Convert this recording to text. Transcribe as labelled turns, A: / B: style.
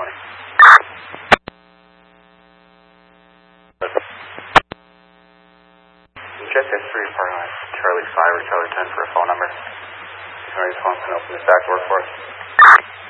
A: 20. Jet 3 reporting on Charlie 5 or Charlie 10 for a phone number. Somebody's phone can open this back door for us.